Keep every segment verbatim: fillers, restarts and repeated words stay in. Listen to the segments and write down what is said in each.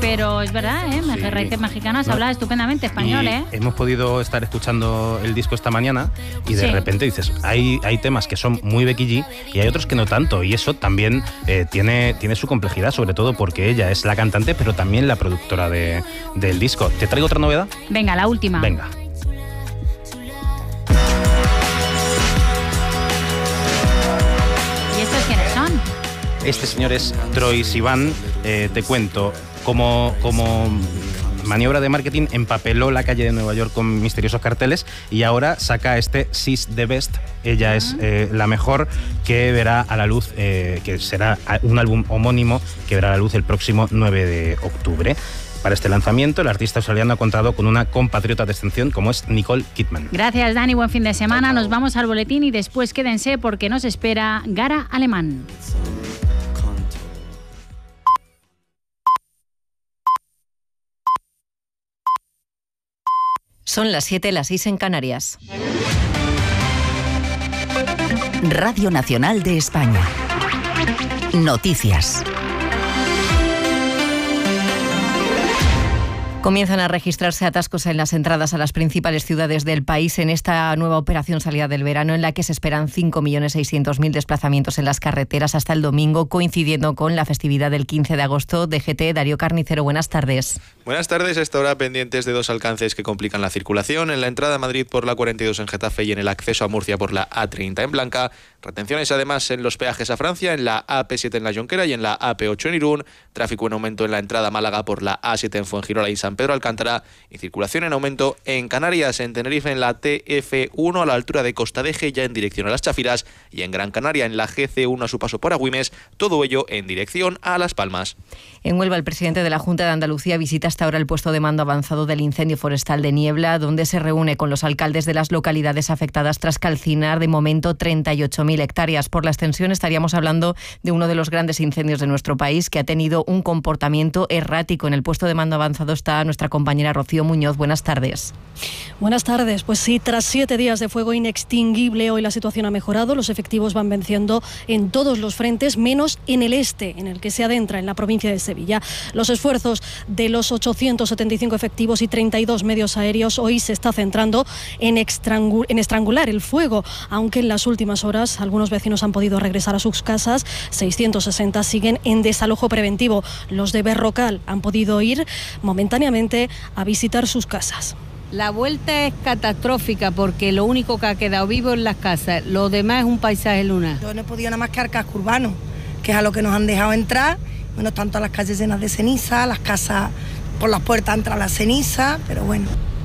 Pero es verdad, ¿eh? Sí. Raíces mexicanas no. habla estupendamente español, y ¿eh? Hemos podido estar escuchando el disco esta mañana y de sí. repente dices, hay, hay temas que son muy Becky G y hay otros que no tanto, y eso también eh, tiene, tiene su complejidad, sobre todo porque ella es la cantante, pero también la productora de, del disco. ¿Te traigo otra novedad? Venga, la última. Venga. ¿Y estos quiénes son? Este señor es Troye Sivan. Eh, te cuento, como, como maniobra de marketing empapeló la calle de Nueva York con misteriosos carteles y ahora saca este She's the Best. Ella uh-huh. es eh, la mejor, que verá a la luz, eh, que será un álbum homónimo que verá a la luz el próximo nueve de octubre. Para este lanzamiento, el artista australiano ha contado con una compatriota de excepción como es Nicole Kidman. Gracias, Dani. Buen fin de semana. Nos vamos al boletín y después quédense porque nos espera Gara Alemán. Son las siete, las seis en Canarias. Radio Nacional de España. Noticias. Comienzan a registrarse atascos en las entradas a las principales ciudades del país en esta nueva operación salida del verano, en la que se esperan cinco millones seiscientos mil desplazamientos en las carreteras hasta el domingo, coincidiendo con la festividad del quince de agosto. D G T, Darío Carnicero, buenas tardes. Buenas tardes. A esta hora pendientes de dos alcances que complican la circulación: en la entrada a Madrid por la cuarenta y dos en Getafe y en el acceso a Murcia por la A treinta en Blanca. Retenciones además en los peajes a Francia, en la A P siete en la Jonquera y en la A P ocho en Irún. Tráfico en aumento en la entrada a Málaga por la A siete en Fuengirola y San Pedro Alcántara, y circulación en aumento en Canarias, en Tenerife en la T F uno a la altura de Costa de Eje, ya en dirección a Las Chafiras, y en Gran Canaria en la G C uno a su paso por Agüimes, todo ello en dirección a Las Palmas. En Huelva, el presidente de la Junta de Andalucía visita hasta ahora el puesto de mando avanzado del incendio forestal de Niebla, donde se reúne con los alcaldes de las localidades afectadas tras calcinar de momento treinta y ocho mil hectáreas. Por la extensión estaríamos hablando de uno de los grandes incendios de nuestro país, que ha tenido un comportamiento errático. En el puesto de mando avanzado está nuestra compañera Rocío Muñoz. Buenas tardes. Buenas tardes. Pues sí, tras siete días de fuego inextinguible, hoy la situación ha mejorado. Los efectivos van venciendo en todos los frentes, menos en el este, en el que se adentra, en la provincia de Sevilla. Los esfuerzos de los ochocientos setenta y cinco efectivos y treinta y dos medios aéreos hoy se está centrando en, estrangu- en estrangular el fuego, aunque en las últimas horas algunos vecinos han podido regresar a sus casas. seiscientos sesenta siguen en desalojo preventivo. Los de Berrocal han podido ir momentáneamente a visitar sus casas. La vuelta es catastrófica porque lo único que ha quedado vivo es las casas, lo demás es un paisaje lunar. Yo no he podido nada más que al casco urbano, que es a lo que nos han dejado entrar. Bueno, están todas las calles llenas de ceniza, las casas por las puertas entra la ceniza, pero bueno.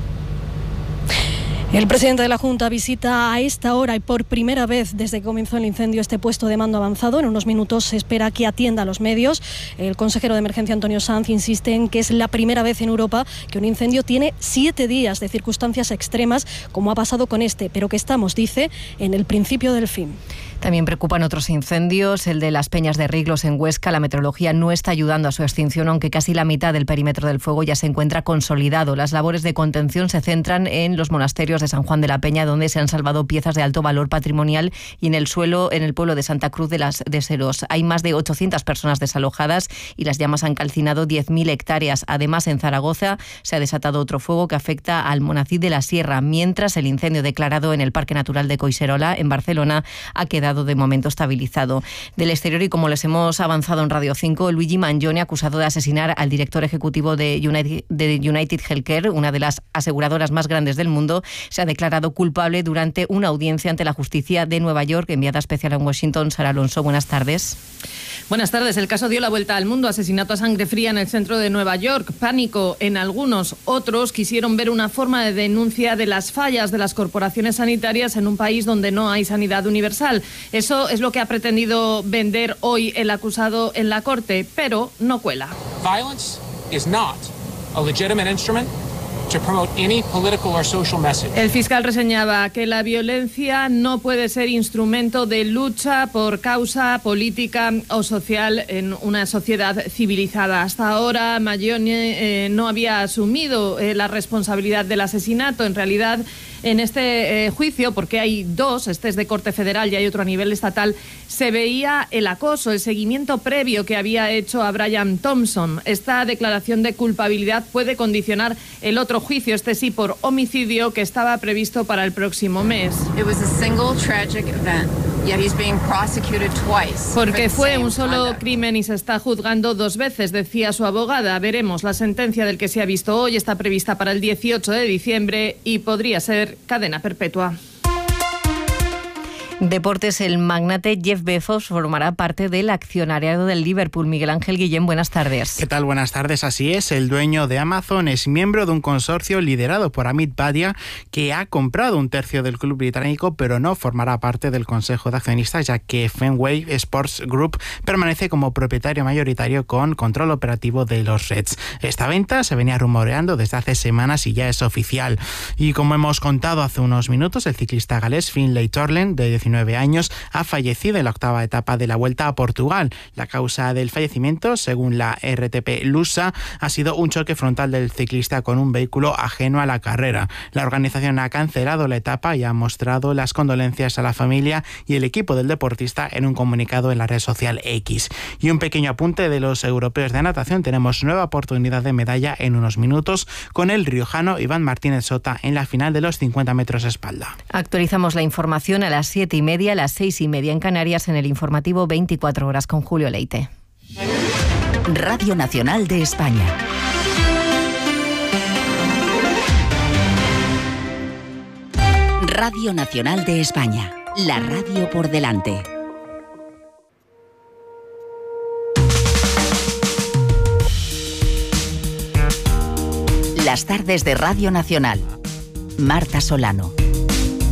El presidente de la Junta visita a esta hora y por primera vez desde que comenzó el incendio este puesto de mando avanzado. En unos minutos se espera que atienda a los medios. El consejero de emergencia Antonio Sanz insiste en que es la primera vez en Europa que un incendio tiene siete días de circunstancias extremas, como ha pasado con este, pero que estamos, dice, en el principio del fin. También preocupan otros incendios, el de las Peñas de Riglos en Huesca. La meteorología no está ayudando a su extinción, aunque casi la mitad del perímetro del fuego ya se encuentra consolidado. Las labores de contención se centran en los monasterios de San Juan de la Peña, donde se han salvado piezas de alto valor patrimonial, y en el suelo en el pueblo de Santa Cruz de las de Serós. Hay más de ochocientas personas desalojadas y las llamas han calcinado diez mil hectáreas. Además, en Zaragoza se ha desatado otro fuego que afecta al Monacid de la Sierra, mientras el incendio declarado en el Parque Natural de Collserola, en Barcelona, ha quedado de momento estabilizado. Del exterior, y como les hemos avanzado en Radio cinco, Luigi Mangione, acusado de asesinar al director ejecutivo de United, de United Healthcare, una de las aseguradoras más grandes del mundo, se ha declarado culpable durante una audiencia ante la justicia de Nueva York. Enviada especial en Washington, Sara Alonso, buenas tardes. Buenas tardes. El caso dio la vuelta al mundo. Asesinato a sangre fría en el centro de Nueva York. Pánico en algunos. Otros quisieron ver una forma de denuncia de las fallas de las corporaciones sanitarias en un país donde no hay sanidad universal. Eso es lo que ha pretendido vender hoy el acusado en la corte, pero no cuela. Violence is not a legitimate instrument to promote any political or social message. El fiscal reseñaba que la violencia no puede ser instrumento de lucha por causa política o social en una sociedad civilizada. Hasta ahora, Mangione eh, no había asumido eh, la responsabilidad del asesinato. En realidad, En este eh, juicio, porque hay dos, este es de Corte Federal y hay otro a nivel estatal, se veía el acoso, el seguimiento previo que había hecho a Brian Thompson. Esta declaración de culpabilidad puede condicionar el otro juicio, este sí por homicidio, que estaba previsto para el próximo mes. Porque fue un solo crimen y se está juzgando dos veces, decía su abogada. Veremos, la sentencia del que se ha visto hoy está prevista para el dieciocho de diciembre y podría ser cadena perpetua. Deportes, el magnate Jeff Bezos formará parte del accionariado del Liverpool. Miguel Ángel Guillén, buenas tardes. ¿Qué tal? Buenas tardes. Así es, el dueño de Amazon es miembro de un consorcio liderado por Amit Bhatia, que ha comprado un tercio del club británico, pero no formará parte del consejo de accionistas, ya que Fenway Sports Group permanece como propietario mayoritario con control operativo de los Reds. Esta venta se venía rumoreando desde hace semanas y ya es oficial. Y como hemos contado hace unos minutos, el ciclista galés Finlay Torlen, de diecinueve años, ha fallecido en la octava etapa de la Vuelta a Portugal. La causa del fallecimiento, según la R T P Lusa, ha sido un choque frontal del ciclista con un vehículo ajeno a la carrera. La organización ha cancelado la etapa y ha mostrado las condolencias a la familia y el equipo del deportista en un comunicado en la red social X. Y un pequeño apunte de los europeos de natación. Tenemos nueva oportunidad de medalla en unos minutos con el riojano Iván Martínez Sota en la final de los cincuenta metros espalda. Actualizamos la información a las siete y media, a las seis y media en Canarias, en el informativo veinticuatro horas con Julio Leite. Radio Nacional de España. Radio Nacional de España. La radio por delante. Las tardes de Radio Nacional. Marta Solano.